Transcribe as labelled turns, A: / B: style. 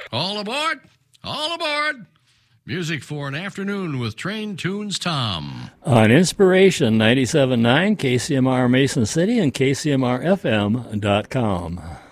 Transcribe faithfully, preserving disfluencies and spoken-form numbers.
A: All aboard! All aboard! Music for an afternoon with Train Tunes Tom.
B: On Inspiration ninety-seven point nine, K C M R Mason City, and K C M R F M dot com.